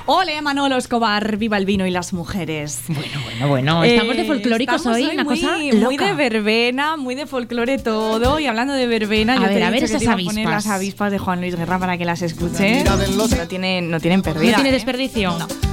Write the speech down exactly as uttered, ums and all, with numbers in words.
Ole, Manolo Escobar, viva el vino y las mujeres. Bueno, bueno, bueno. Estamos de folclóricos estamos hoy, hoy una muy, cosa muy loca. de verbena, muy de folclore todo. Y hablando de verbena, A yo ver, te he a ver dicho que esas te iba a avispas. poner las avispas de Juan Luis Guerra para que las escuches. No tienen, no tienen pérdida. ¿No tiene ¿eh? desperdicio? No.